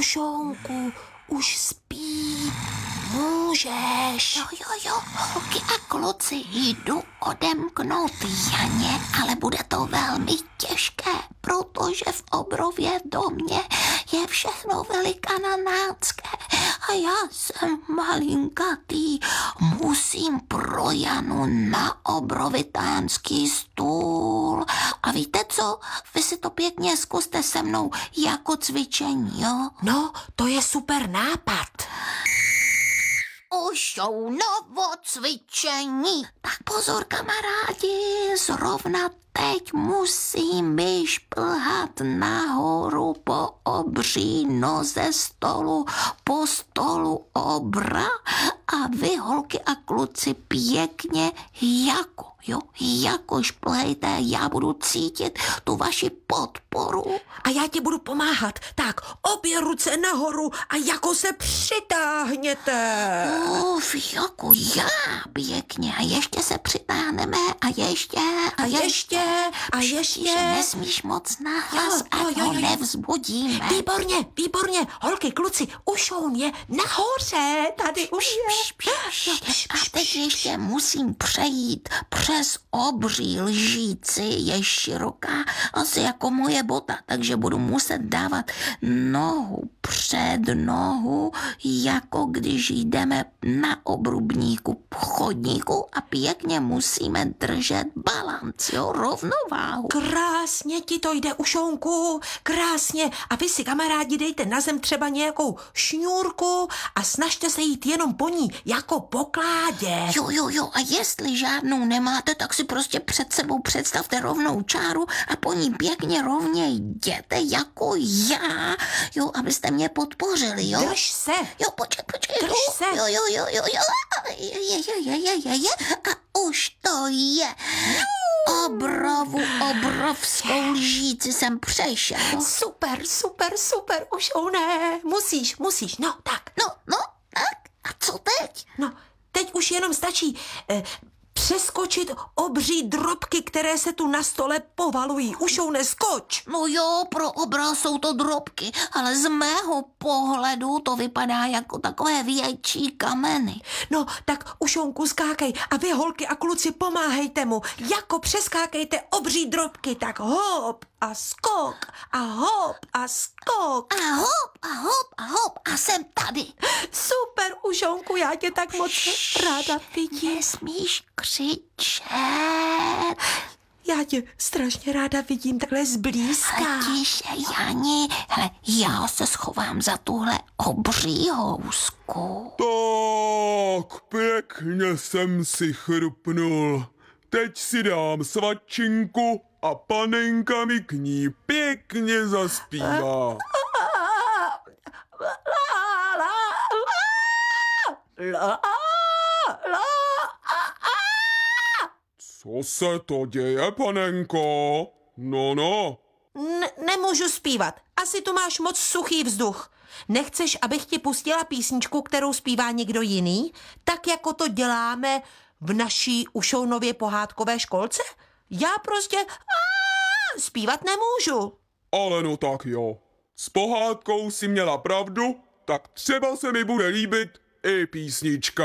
Ušounku, už spí. Můžeš. Jo, holky a kluci, jdu odemknout Janě, ale bude to velmi těžké, protože v Obrově domě je všechno velikanácké a já jsem malinkatý. Musím pro Janu na obrovitánský stůl. A víte co? Vy si to pěkně zkuste se mnou jako cvičení, jo? No, to je super nápad. Ušounovo cvičení. Tak pozor, kamarádi, zrovna teď musím vyšplhat nahoru po obří noze stolu, po stolu obra a vy, holky a kluci, pěkně jako šplhejte, já budu cítit tu vaši podporu. A já ti budu pomáhat. Tak, obě ruce nahoru a jako se přitáhněte. Jako já, pěkně. A ještě se přitáhneme a ještě. Že nesmíš moc nahlas, ať ho nevzbudíme. Výborně. Holky, kluci, Ušoun je nahoře. Tady už je. A teď ještě musím přejít přes obří lžíci, je široká, asi jako moje bota, takže budu muset dávat nohu před nohu, jako když jdeme na obrubníku chodníku a pěkně musíme držet balanc, rovnováhu. Krásně ti to jde, Ušounku, krásně. A vy si, kamarádi, dejte na zem třeba nějakou šňůrku a snažte se jít jenom po ní, jako po kládě. Jo, a jestli žádnou nemáte, tak si prostě před sebou představte rovnou čáru a po ní pěkně rovně jděte jako já, abyste mě podpořili, jo? Drž se. Jo, počkej. Drž se. Jo. A už to je. Obrovskou lžíci jsem přešel. Super, Ušouné. Musíš, no tak. No, tak. A co teď? No, teď už jenom stačí přeskočit obří drobky, které se tu na stole povalují. Ušouné, skoč. No jo, pro obraz jsou to drobky, ale z mého pohledu to vypadá jako takové větší kameny. No, tak Ušounku, skákej a vy, holky a kluci, pomáhejte mu. Jako přeskákejte obří drobky, tak hop a skok a hop a skok. A hop a jsem tady. Super, Ušounku, já tě tak moc ráda vidím. Nesmíš křičet. Já tě strašně ráda vidím takhle zblízka. Tiše, Jani, hele, já se schovám za tuhle obří housku. Tak, pěkně jsem si chrupnul. Teď si dám svačinku a panenka mi k ní pěkně zaspívá. Co se to děje, panenko? No. Nemůžu zpívat. Asi tu máš moc suchý vzduch. Nechceš, abych ti pustila písničku, kterou zpívá někdo jiný? Tak, jako to děláme v naší Ušounově pohádkové školce? Já prostě zpívat nemůžu. Ale no tak jo. S pohádkou si měla pravdu, tak třeba se mi bude líbit i písnička.